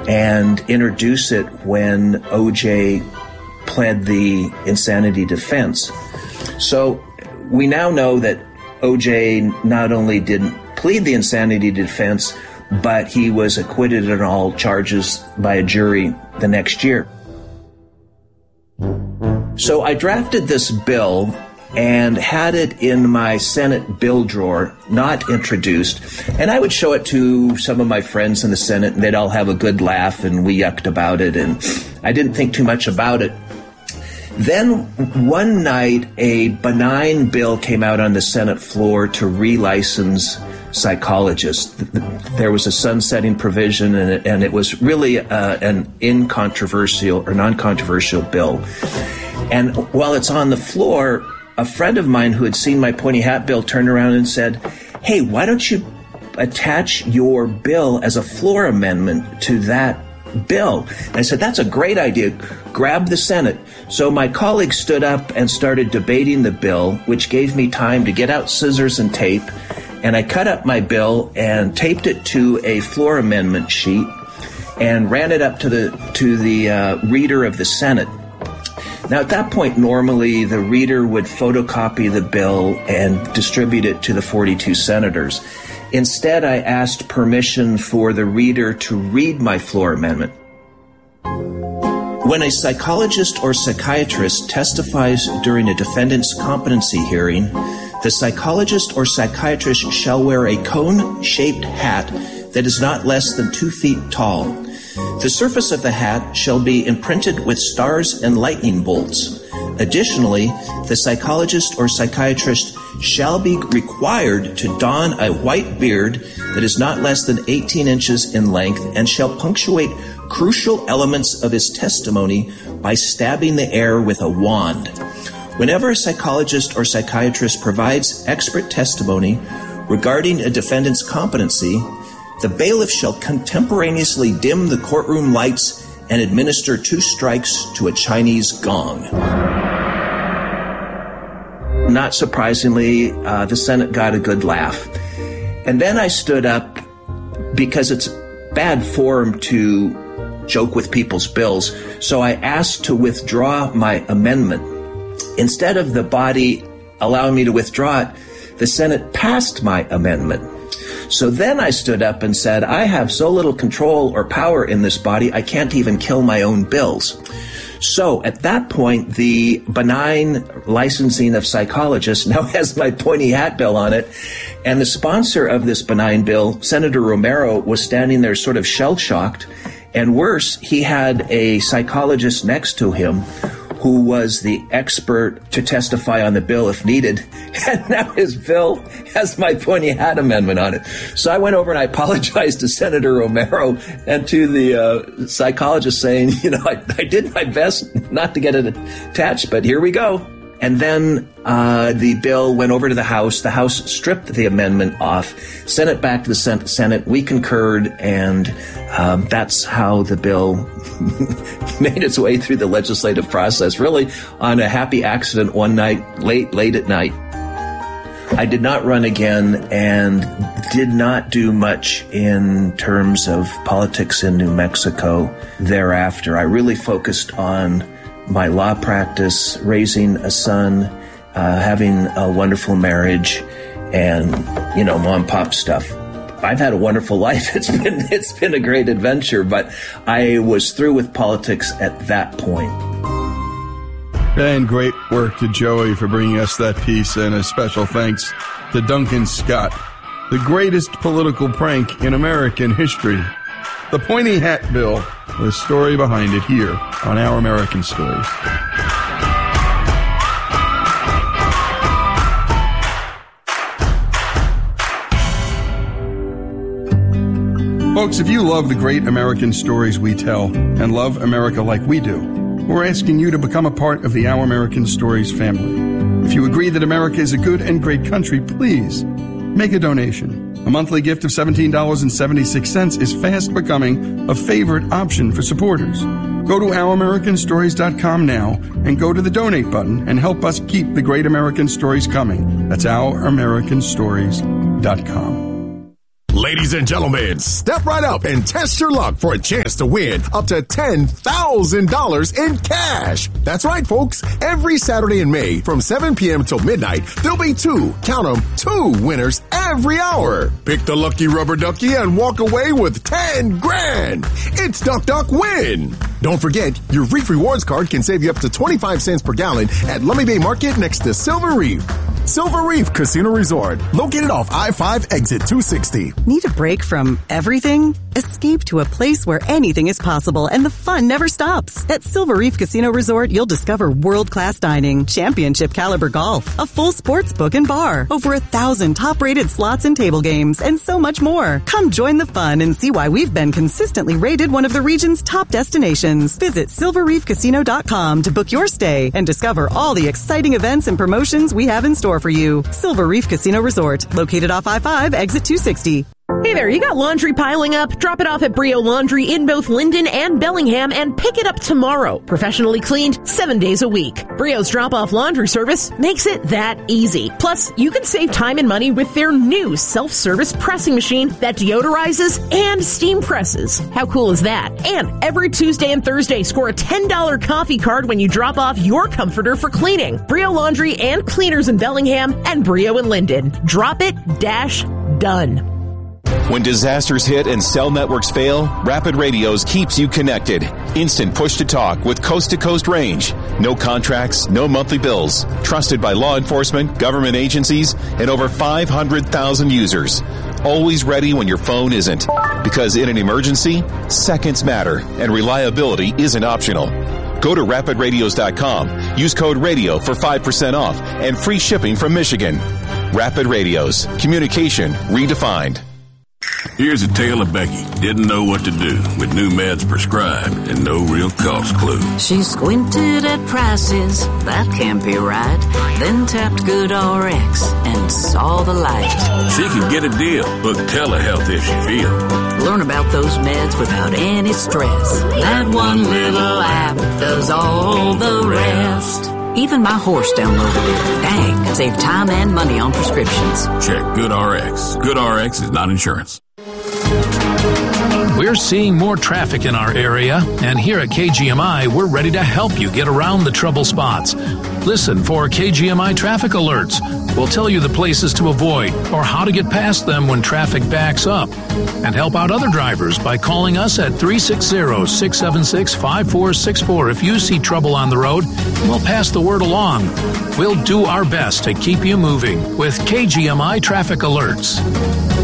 and introduce it when O.J. pled the insanity defense. So we now know that O.J. not only didn't plead the insanity defense, but he was acquitted on all charges by a jury the next year. So I drafted this bill and had it in my Senate bill drawer, not introduced. And I would show it to some of my friends in the Senate, and they'd all have a good laugh, and we yucked about it, and I didn't think too much about it. Then one night, a benign bill came out on the Senate floor to relicense psychologists. There was a sunsetting provision, and it was really an incontroversial or non-controversial bill. And while it's on the floor, a friend of mine who had seen my pointy hat bill turned around and said, "Hey, why don't you attach your bill as a floor amendment to that bill?" And I said, "That's a great idea. Grab the Senate." So my colleague stood up and started debating the bill, which gave me time to get out scissors and tape. And I cut up my bill and taped it to a floor amendment sheet and ran it up to the reader of the Senate. Now, at that point, normally the reader would photocopy the bill and distribute it to the 42 senators. Instead, I asked permission for the reader to read my floor amendment. When a psychologist or psychiatrist testifies during a defendant's competency hearing, the psychologist or psychiatrist shall wear a cone-shaped hat that is not less than 2 feet tall. The surface of the hat shall be imprinted with stars and lightning bolts. Additionally, the psychologist or psychiatrist shall be required to don a white beard that is not less than 18 inches in length and shall punctuate crucial elements of his testimony by stabbing the air with a wand. Whenever a psychologist or psychiatrist provides expert testimony regarding a defendant's competency, the bailiff shall contemporaneously dim the courtroom lights and administer 2 strikes to a Chinese gong. Not surprisingly, the Senate got a good laugh. And then I stood up, because it's bad form to joke with people's bills, so I asked to withdraw my amendment. Instead of the body allowing me to withdraw it, the Senate passed my amendment. So then I stood up and said, "I have so little control or power in this body, I can't even kill my own bills." So at that point, the benign licensing of psychologists now has my pointy hat bill on it. And the sponsor of this benign bill, Senator Romero, was standing there sort of shell-shocked. And worse, he had a psychologist next to him who was the expert to testify on the bill if needed. And now his bill has my pointy hat amendment on it. So I went over and I apologized to Senator Romero and to the psychologist saying, I did my best not to get it attached, but here we go. And then the bill went over to the House. The House stripped the amendment off, sent it back to the Senate. We concurred, and that's how the bill made its way through the legislative process, really on a happy accident one night, late at night. I did not run again and did not do much in terms of politics in New Mexico thereafter. I really focused on my law practice, raising a son, having a wonderful marriage, and, mom and pop stuff. I've had a wonderful life. It's been a great adventure, but I was through with politics at that point. And great work to Joey for bringing us that piece, and a special thanks to Duncan Scott, the greatest political prank in American history. The Pointy Hat Bill, the story behind it here on Our American Stories. Folks, if you love the great American stories we tell and love America like we do, we're asking you to become a part of the Our American Stories family. If you agree that America is a good and great country, please make a donation. A monthly gift of $17.76 is fast becoming a favorite option for supporters. Go to OurAmericanStories.com now and go to the donate button and help us keep the great American stories coming. That's OurAmericanStories.com. Ladies and gentlemen, step right up and test your luck for a chance to win up to $10,000 in cash. That's right, folks. Every Saturday in May from 7 p.m. till midnight, there'll be two winners every hour. Pick the lucky rubber ducky and walk away with 10 grand. It's Duck Duck Win. Don't forget, your Reef Rewards card can save you up to 25 cents per gallon at Lummi Bay Market next to Silver Reef. Silver Reef Casino Resort, located off I-5 exit 260. Need a break from everything? Escape to a place where anything is possible and the fun never stops. At Silver Reef Casino Resort, you'll discover world-class dining, championship caliber golf, a full sports book and bar, over 1,000 top-rated slots and table games, and so much more. Come join the fun and see why we've been consistently rated one of the region's top destinations. Visit silverreefcasino.com to book your stay and discover all the exciting events and promotions we have in store for you. Silver Reef Casino Resort, located off I-5, exit 260. Hey there, you got laundry piling up? Drop it off at Brio Laundry in both Linden and Bellingham and pick it up tomorrow. Professionally cleaned 7 days a week. Brio's drop-off laundry service makes it that easy. Plus, you can save time and money with their new self-service pressing machine that deodorizes and steam presses. How cool is that? And every Tuesday and Thursday, score a $10 coffee card when you drop off your comforter for cleaning. Brio Laundry and Cleaners in Bellingham and Brio in Linden. Drop it, done. When disasters hit and cell networks fail, Rapid Radios keeps you connected. Instant push-to-talk with coast-to-coast range. No contracts, no monthly bills. Trusted by law enforcement, government agencies, and over 500,000 users. Always ready when your phone isn't. Because in an emergency, seconds matter, and reliability isn't optional. Go to rapidradios.com. Use code RADIO for 5% off and free shipping from Michigan. Rapid Radios. Communication redefined. Here's a tale of Becky. Didn't know what to do with new meds prescribed and no real cost clue. She squinted at prices, that can't be right. Then tapped GoodRx and saw the light. She could get a deal. Book telehealth if she feels. Learn about those meds without any stress. That one little app does all the rest. Even my horse downloaded it. Dang, save time and money on prescriptions. Check GoodRx. GoodRx is not insurance. We're seeing more traffic in our area, and here at KGMI, we're ready to help you get around the trouble spots. Listen for KGMI traffic alerts. We'll tell you the places to avoid or how to get past them when traffic backs up. And help out other drivers by calling us at 360-676-5464 if you see trouble on the road. We'll pass the word along. We'll do our best to keep you moving with KGMI traffic alerts.